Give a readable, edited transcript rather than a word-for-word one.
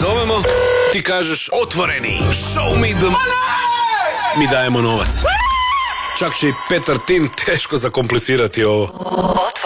zovemo, ti kažeš otvoreni, show me the money! Mi dajemo novac. Čak će i Petar Tin teško zakomplicirati ovo.